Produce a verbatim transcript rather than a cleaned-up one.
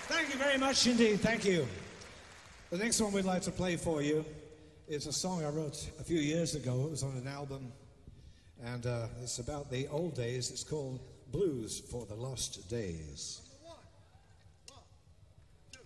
Thank you very much indeed. Thank you. The next one we'd like to play for you is a song I wrote a few years ago. It was on an album, and uh, it's about the old days. It's called Blues for the Lost Days.